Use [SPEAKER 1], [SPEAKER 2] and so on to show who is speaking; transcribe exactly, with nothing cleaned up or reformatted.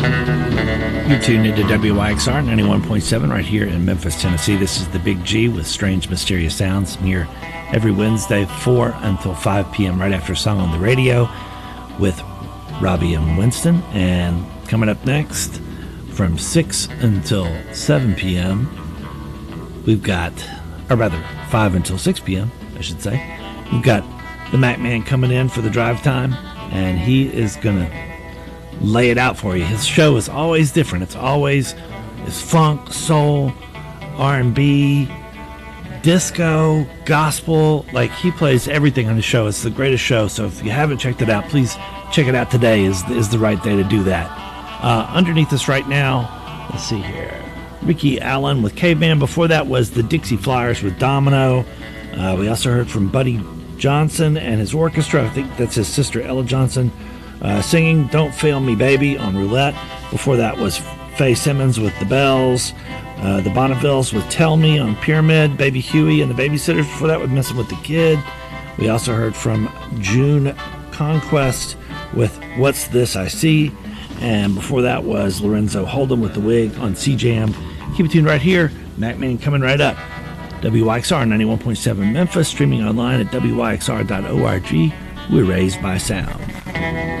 [SPEAKER 1] You're tuned into W Y X R ninety-one point seven right here in Memphis, Tennessee. This is the Big G with Strange Mysterious Sounds. I'm here every Wednesday, four until five p.m. right after a song on the radio with Robbie and Winston. And coming up next from six until seven p.m., we've got, or rather five until six p.m., I should say, we've got the Mac Man coming in for the drive time, and he is going to lay it out for you. His show is always different. It's always it's funk, soul, R and B, disco, gospel. Like, he plays everything on his show. It's the greatest show. So if you haven't checked it out, please check it out today. Is is the right day to do that. Uh, underneath us right now, let's see here, Ricky Allen with Caveman. Before that was the Dixie Flyers with Domino. Uh, we also heard from Buddy Johnson and his orchestra. I think that's his sister Ella Johnson. Uh, singing Don't Fail Me Baby on Roulette. Before that was Faye Simmons with The Bells, uh, the Bonnevilles with Tell Me on Pyramid, Baby Huey and the Babysitters. Before that was Messing with the Kid. We also heard from June Conquest with What's This I See. And before that was Lorenzo Holden with The Wig on C-Jam. Keep it tuned right here. Mac Man coming right up. W Y X R ninety-one point seven Memphis, streaming online at W Y X R dot org. We're raised by sound.